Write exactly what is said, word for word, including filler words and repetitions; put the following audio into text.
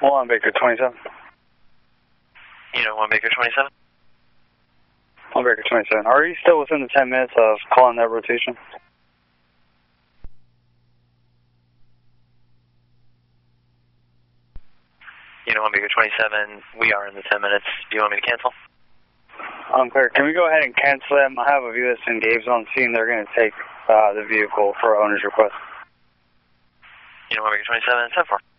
one Baker twenty-seven. Unit one Baker twenty-seven. one Baker twenty-seven. Are you still within the ten minutes of calling that rotation? Unit one Baker twenty-seven, we are in the ten minutes. Do you want me to cancel? Unclear. Can we go ahead and cancel them? I have a view that's engaged on scene. They're going to take uh, the vehicle for owner's request. Unit one Baker twenty-seven, ten four.